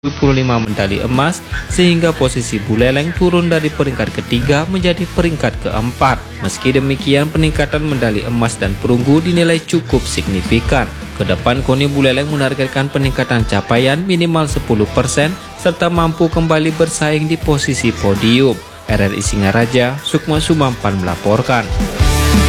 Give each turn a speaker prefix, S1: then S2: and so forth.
S1: medali emas, sehingga posisi Buleleng turun dari peringkat ketiga menjadi peringkat keempat. Meski demikian, peningkatan medali emas dan perunggu dinilai cukup signifikan. Kedepan KONI Buleleng menargetkan peningkatan capaian minimal 10% serta mampu kembali bersaing di posisi podium. RRI Singaraja, Sukma Sumampan melaporkan.